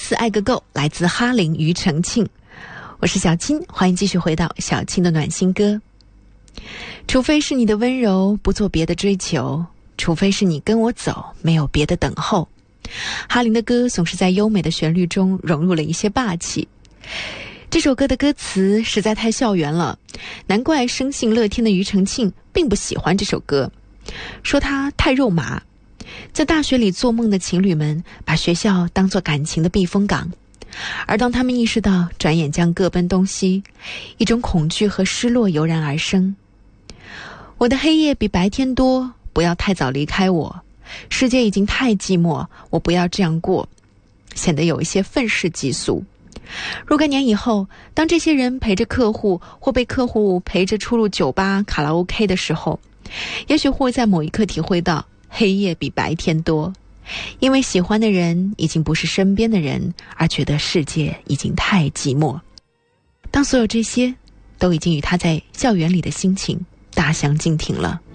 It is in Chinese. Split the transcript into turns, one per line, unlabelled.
次爱个够，来自哈林庾澄庆。我是小青，欢迎继续回到小青的暖心歌。除非是你的温柔，不做别的追求，除非是你跟我走，没有别的等候。哈林的歌总是在优美的旋律中融入了一些霸气。这首歌的歌词实在太校园了，难怪生性乐天的庾澄庆并不喜欢这首歌，说它太肉麻。在大学里做梦的情侣们把学校当作感情的避风港，而当他们意识到转眼将各奔东西，一种恐惧和失落油然而生。我的黑夜比白天多，不要太早离开我，世界已经太寂寞，我不要这样过，显得有一些愤世嫉俗。若干年以后，当这些人陪着客户或被客户陪着出入酒吧、卡拉 OK 的时候，也许会在某一刻体会到黑夜比白天多，因为喜欢的人已经不是身边的人，而觉得世界已经太寂寞。当所有这些都已经与他在校园里的心情大相径庭了。